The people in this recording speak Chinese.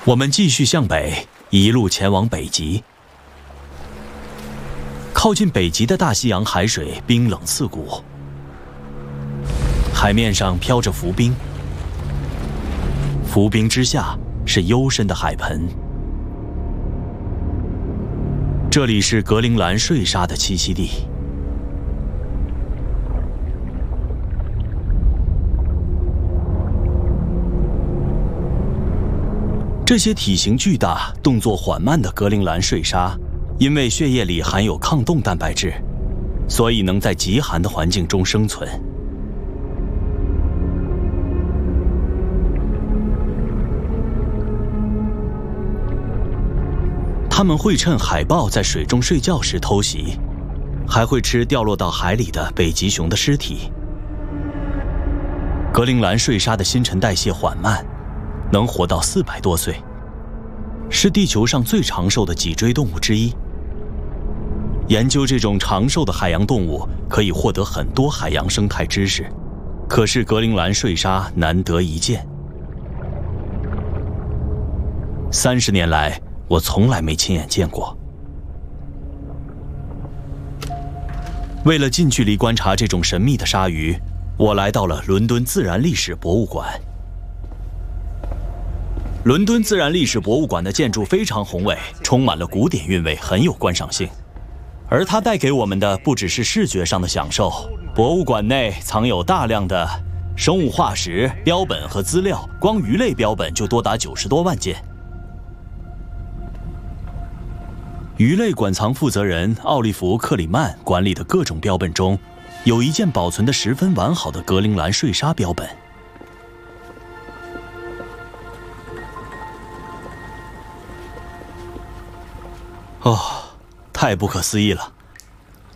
我们继续向北，一路前往北极。靠近北极的大西洋海水冰冷刺骨，海面上飘着浮冰，浮冰之下是幽深的海盆。这里是格陵兰睡鲨的栖息地。这些体型巨大、动作缓慢的格陵兰睡鲨，因为血液里含有抗冻蛋白质，所以能在极寒的环境中生存。它们会趁海豹在水中睡觉时偷袭，还会吃掉落到海里的北极熊的尸体。格陵兰睡鲨的新陈代谢缓慢，能活到400多岁，是地球上最长寿的脊椎动物之一。研究这种长寿的海洋动物，可以获得很多海洋生态知识，可是格陵兰睡鲨难得一见。30年来，我从来没亲眼见过。为了近距离观察这种神秘的鲨鱼，我来到了伦敦自然历史博物馆。伦敦自然历史博物馆的建筑非常宏伟，充满了古典韵味，很有观赏性。而它带给我们的不只是视觉上的享受，博物馆内藏有大量的生物化石、标本和资料，光鱼类标本就多达90多万件。鱼类馆藏负责人奥利弗·克里曼管理的各种标本中，有一件保存得十分完好的格陵兰睡鲨标本。哦，太不可思议了！